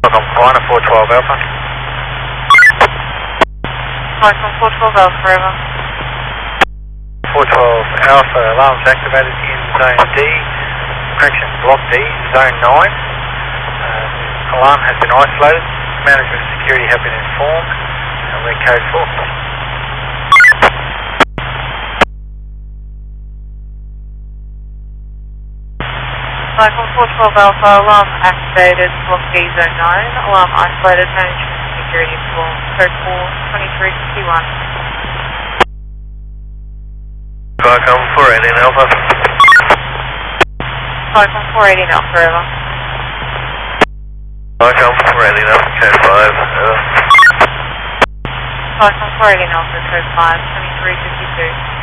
Welcome, Pine 412 Alpha. Welcome, 412 Alpha, over. 412 Alpha, alarms activated in Zone D, correction, Block D, Zone 9. Alarm has been isolated, management and security have been informed, and we're code 4. Welcome, 412 Alpha, alarm activated, Block D, Zone 9, alarm isolated, management and security informed, code 4, 2351. Welcome, 418 Alpha. Welcome, 418 Alpha, over. Welcome, 418 Alpha, code 5, over. Welcome, 418 Alpha, code 5, 2352.